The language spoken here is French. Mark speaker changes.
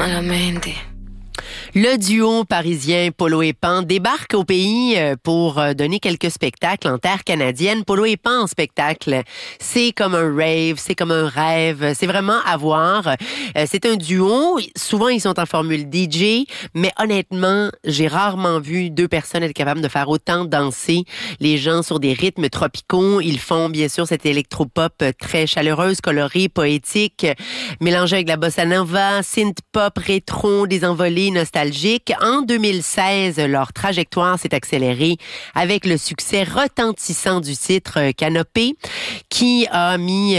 Speaker 1: Malamente.
Speaker 2: Le duo parisien Polo et Pan débarque au pays pour donner quelques spectacles en terre canadienne. Polo et Pan en spectacle, c'est comme un rave, c'est comme un rêve, c'est vraiment à voir. C'est un duo, souvent ils sont en formule DJ, mais honnêtement, j'ai rarement vu deux personnes être capables de faire autant danser les gens sur des rythmes tropicaux. Ils font bien sûr cette électropop très chaleureuse, colorée, poétique, mélangée avec la bossa nova, synth-pop, rétro, désenvolée, nostalgique. En 2016, leur trajectoire s'est accélérée avec le succès retentissant du titre Canopée, qui a mis